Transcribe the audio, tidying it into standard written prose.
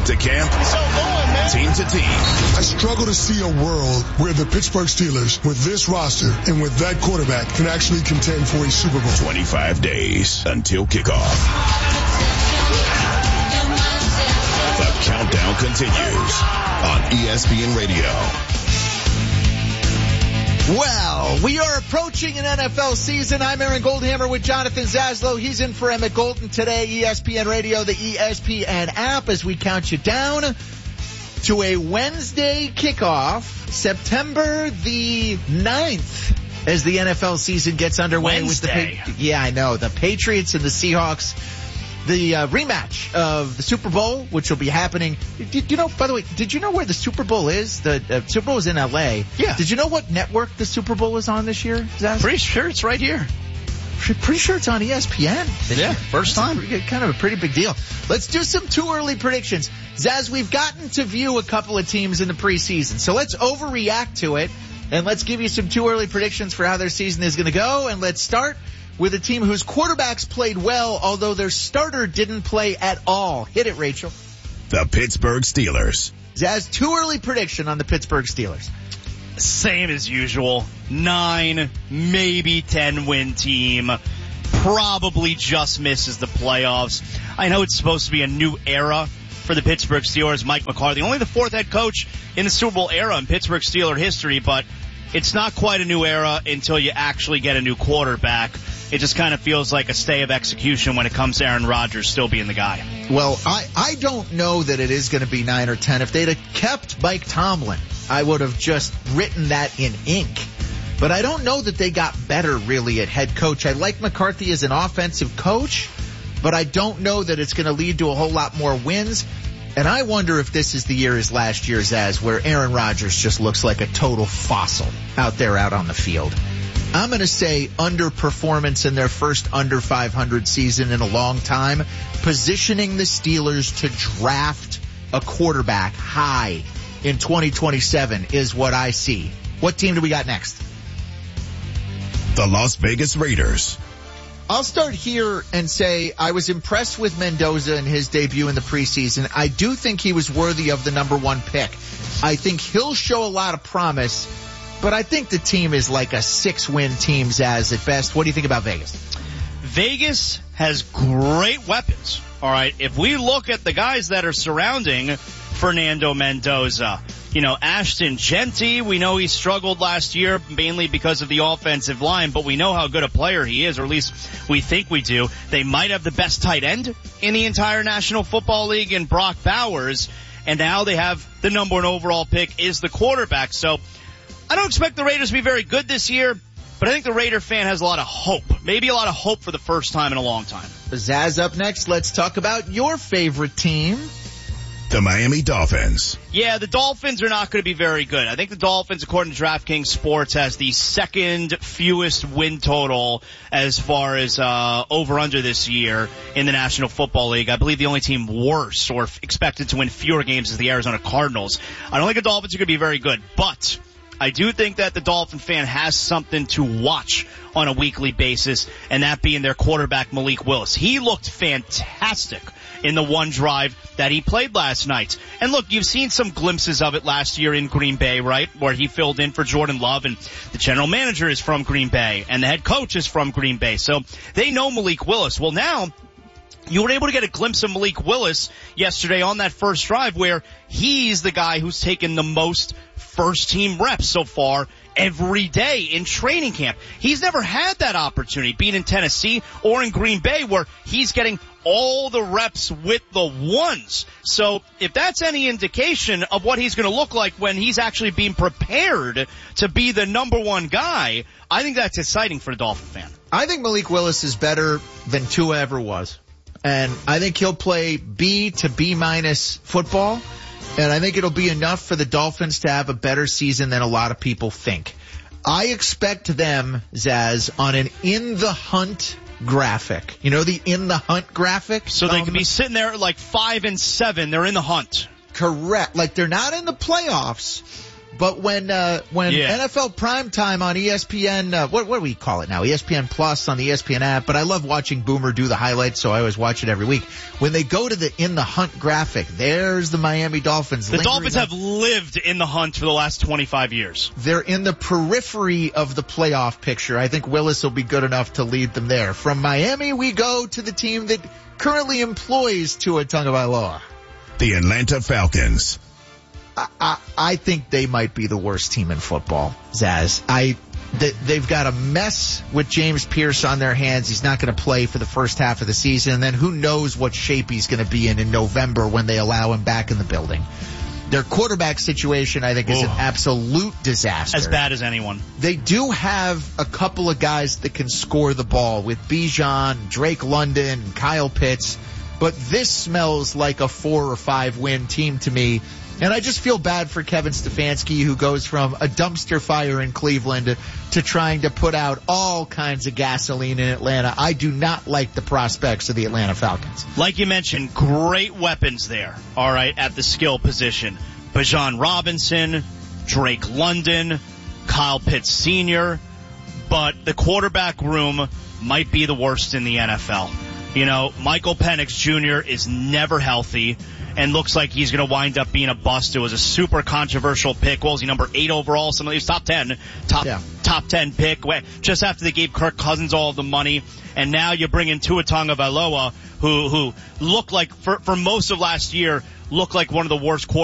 Camp to camp, team to team. I struggle to see a world where the Pittsburgh Steelers, with this roster and with that quarterback, can actually contend for a Super Bowl. 25 days until kickoff. The countdown continues on ESPN Radio. Well, we are approaching an NFL season. I'm Aaron Goldhammer with Jonathan Zaslow. He's in for Emmett Golden today. ESPN Radio, the ESPN app, as we count you down to a Wednesday kickoff, September the 9th, as the NFL season gets underway. Wednesday. Yeah, I know. The Patriots and the Seahawks. The rematch of the Super Bowl, which will be happening. Did you know, by the way, did you know where the Super Bowl is? The Super Bowl is in L.A. Yeah. Did you know what network the Super Bowl is on this year, Zaz? Pretty sure it's right here. Pretty sure it's on ESPN. Yeah, first time. Kind of a pretty big deal. Let's do some too early predictions. Zaz, we've gotten to view a couple of teams in the preseason, so let's overreact to it, and let's give you some too early predictions for how their season is going to go, and let's start with a team whose quarterbacks played well, although their starter didn't play at all. Hit it, Rachel. The Pittsburgh Steelers. Zaz, too early prediction on the Pittsburgh Steelers. Same as usual. 9, maybe 10 win team. Probably just misses the playoffs. I know it's supposed to be a new era for the Pittsburgh Steelers. Mike McCarthy, only the 4th head coach in the Super Bowl era in Pittsburgh Steeler history, but it's not quite a new era until you actually get a new quarterback. It just kind of feels like a stay of execution when it comes to Aaron Rodgers still being the guy. Well, I don't know that it is going to be 9 or 10. If they'd have kept Mike Tomlin, I would have just written that in ink. But I don't know that they got better, really, at head coach. I like McCarthy as an offensive coach, but I don't know that it's going to lead to a whole lot more wins. And I wonder if this is the year as last year's as, where Aaron Rodgers just looks like a total fossil out on the field. I'm going to say underperformance in their first under 500 season in a long time, positioning the Steelers to draft a quarterback high in 2027 is what I see. What team do we got next? The Las Vegas Raiders. I'll start here and say I was impressed with Mendoza in his debut in the preseason. I do think he was worthy of the number 1 pick. I think he'll show a lot of promise, but I think the team is like a 6-win team, Zaz, at best. What do you think about Vegas? Vegas has great weapons. All right, if we look at the guys that are surrounding Fernando Mendoza, Ashton Genty, we know he struggled last year mainly because of the offensive line, but we know how good a player he is, or at least we think we do. They might have the best tight end in the entire National Football League in Brock Bowers, and now they have the number 1 overall pick is the quarterback. So I don't expect the Raiders to be very good this year, but I think the Raider fan has a lot of hope. Maybe a lot of hope for the first time in a long time. Zaz, up next, let's talk about your favorite team. The Miami Dolphins. Yeah, the Dolphins are not going to be very good. I think the Dolphins, according to DraftKings Sports, has the second fewest win total as far as over-under this year in the National Football League. I believe the only team worse or expected to win fewer games is the Arizona Cardinals. I don't think the Dolphins are going to be very good, but I do think that the Dolphin fan has something to watch on a weekly basis, and that being their quarterback, Malik Willis. He looked fantastic in the one drive that he played last night. And look, you've seen some glimpses of it last year in Green Bay, right, where he filled in for Jordan Love, and the general manager is from Green Bay, and the head coach is from Green Bay. So they know Malik Willis. Well, now you were able to get a glimpse of Malik Willis yesterday on that first drive, where he's the guy who's taken the most first-team reps so far every day in training camp. He's never had that opportunity, being in Tennessee or in Green Bay, where he's getting all the reps with the ones. So if that's any indication of what he's going to look like when he's actually being prepared to be the number 1 guy, I think that's exciting for the Dolphin fan. I think Malik Willis is better than Tua ever was. And I think he'll play B to B- football. And I think it'll be enough for the Dolphins to have a better season than a lot of people think. I expect them, Zaz, on an in the hunt graphic. You know the in the hunt graphic? So they could be sitting there at like 5-7. They're in the hunt. Correct. Like they're not in the playoffs, But when NFL Primetime on ESPN, what do we call it now? ESPN Plus on the ESPN app. But I love watching Boomer do the highlights, so I always watch it every week. When they go to the In the Hunt graphic, there's the Miami Dolphins. The Dolphins have lived in the hunt for the last 25 years. They're in the periphery of the playoff picture. I think Willis will be good enough to lead them there. From Miami, we go to the team that currently employs Tua Tagovailoa. The Atlanta Falcons. I think they might be the worst team in football, Zaz. They've got a mess with James Pierce on their hands. He's not going to play for the first half of the season. And then who knows what shape he's going to be in November when they allow him back in the building. Their quarterback situation, I think, is an absolute disaster. As bad as anyone. They do have a couple of guys that can score the ball with Bijan, Drake London, Kyle Pitts. But this smells like a 4 or 5 win team to me. And I just feel bad for Kevin Stefanski, who goes from a dumpster fire in Cleveland to trying to put out all kinds of gasoline in Atlanta. I do not like the prospects of the Atlanta Falcons. Like you mentioned, great weapons there, all right, at the skill position. Bijan Robinson, Drake London, Kyle Pitts Sr., but the quarterback room might be the worst in the NFL. You know, Michael Penix Jr. is never healthy and looks like he's going to wind up being a bust. It was a super controversial pick. Well, was he number 8 overall? Some of these top 10 pick just after they gave Kirk Cousins all the money. And now you bring in Tua Tagovailoa, who looked like for most of last year looked like one of the worst quarterbacks